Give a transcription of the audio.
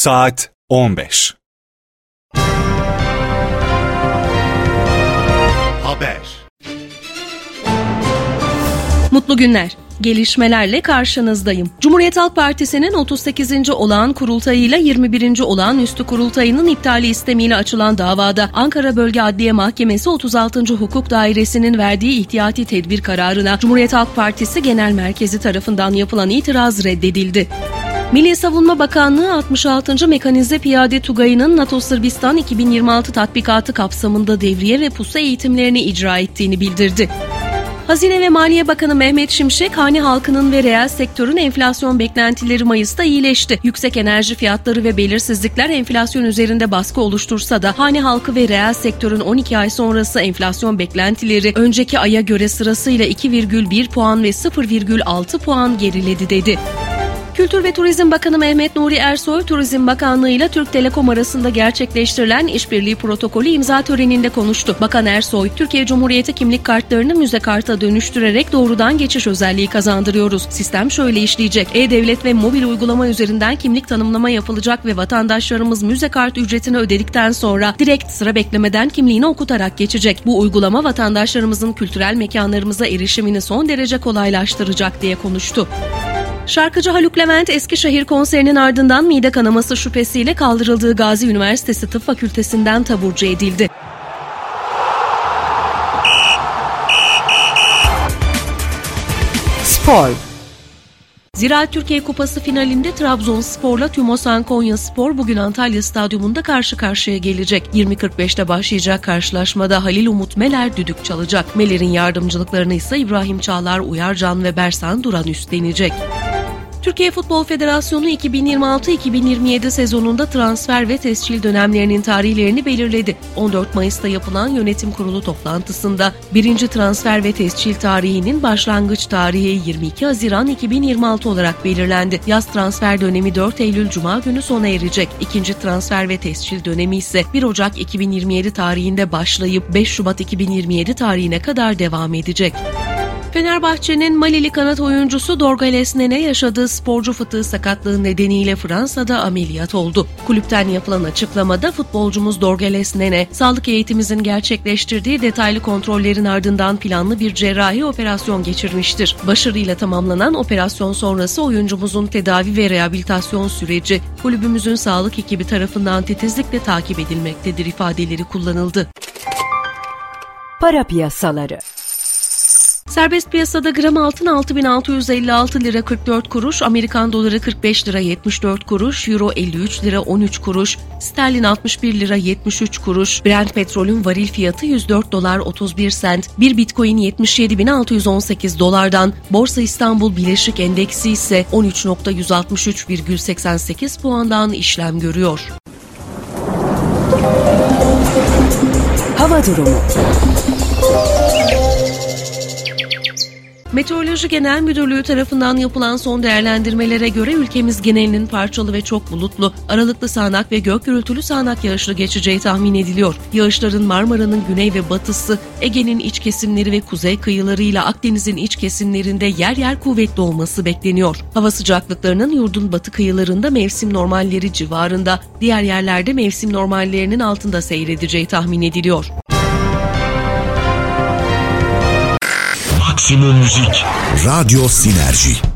Saat 15. Haber. Mutlu günler. Gelişmelerle karşınızdayım. Cumhuriyet Halk Partisi'nin 38. olağan kurultayıyla 21. olağanüstü kurultayının iptali istemiyle açılan davada Ankara Bölge Adliye Mahkemesi 36. Hukuk Dairesi'nin verdiği ihtiyati tedbir kararına Cumhuriyet Halk Partisi Genel Merkezi tarafından yapılan itiraz reddedildi. Milli Savunma Bakanlığı 66. Mekanize Piyade Tugayı'nın NATO Sırbistan 2026 tatbikatı kapsamında devriye ve pusu eğitimlerini icra ettiğini bildirdi. Hazine ve Maliye Bakanı Mehmet Şimşek, hane halkının ve reel sektörün enflasyon beklentileri Mayıs'ta iyileşti. Yüksek enerji fiyatları ve belirsizlikler enflasyon üzerinde baskı oluştursa da hane halkı ve reel sektörün 12 ay sonrası enflasyon beklentileri önceki aya göre sırasıyla 2,1 puan ve 0,6 puan geriledi dedi. Kültür ve Turizm Bakanı Mehmet Nuri Ersoy, Turizm Bakanlığı ile Türk Telekom arasında gerçekleştirilen işbirliği protokolü imza töreninde konuştu. Bakan Ersoy, Türkiye Cumhuriyeti kimlik kartlarını müze karta dönüştürerek doğrudan geçiş özelliği kazandırıyoruz. Sistem şöyle işleyecek: E-Devlet ve mobil uygulama üzerinden kimlik tanımlama yapılacak ve vatandaşlarımız müze kart ücretini ödedikten sonra direkt sıra beklemeden kimliğini okutarak geçecek. Bu uygulama vatandaşlarımızın kültürel mekanlarımıza erişimini son derece kolaylaştıracak diye konuştu. Şarkıcı Haluk Levent, Eskişehir konserinin ardından mide kanaması şüphesiyle kaldırıldığı Gazi Üniversitesi Tıp Fakültesinden taburcu edildi. Spor. Ziraat Türkiye Kupası finalinde Trabzonspor'la Tümosan Konyaspor bugün Antalya Stadyumunda karşı karşıya gelecek. 20.45'te başlayacak karşılaşmada Halil Umut Meler düdük çalacak. Meler'in yardımcılıklarını ise İbrahim Çağlar Uyarcan ve Bersan Duran üstlenecek. Türkiye Futbol Federasyonu 2026-2027 sezonunda transfer ve tescil dönemlerinin tarihlerini belirledi. 14 Mayıs'ta yapılan yönetim kurulu toplantısında birinci transfer ve tescil tarihinin başlangıç tarihi 22 Haziran 2026 olarak belirlendi. Yaz transfer dönemi 4 Eylül Cuma günü sona erecek. İkinci transfer ve tescil dönemi ise 1 Ocak 2027 tarihinde başlayıp 5 Şubat 2027 tarihine kadar devam edecek. Fenerbahçe'nin Malili kanat oyuncusu Dorgales Nene yaşadığı sporcu fıtığı sakatlığı nedeniyle Fransa'da ameliyat oldu. Kulüpten yapılan açıklamada futbolcumuz Dorgales Nene, sağlık eğitimimizin gerçekleştirdiği detaylı kontrollerin ardından planlı bir cerrahi operasyon geçirmiştir. Başarıyla tamamlanan operasyon sonrası oyuncumuzun tedavi ve rehabilitasyon süreci kulübümüzün sağlık ekibi tarafından titizlikle takip edilmektedir ifadeleri kullanıldı. Para piyasaları. Serbest piyasada gram altın 6.656 lira 44 kuruş, Amerikan doları 45 lira 74 kuruş, Euro 53 lira 13 kuruş, sterlin 61 lira 73 kuruş, Brent petrolün varil fiyatı 104 dolar 31 sent, bir bitcoin 77.618 dolardan, Borsa İstanbul Bileşik Endeksi ise 13.163,88 puandan işlem görüyor. Hava durumu. Meteoroloji Genel Müdürlüğü tarafından yapılan son değerlendirmelere göre ülkemiz genelinin parçalı ve çok bulutlu, aralıklı sağanak ve gök gürültülü sağanak yağışlı geçeceği tahmin ediliyor. Yağışların Marmara'nın güney ve batısı, Ege'nin iç kesimleri ve kuzey kıyılarıyla Akdeniz'in iç kesimlerinde yer yer kuvvetli olması bekleniyor. Hava sıcaklıklarının yurdun batı kıyılarında mevsim normalleri civarında, diğer yerlerde mevsim normallerinin altında seyredeceği tahmin ediliyor. Maksimum Müzik. Radyo Sinerji.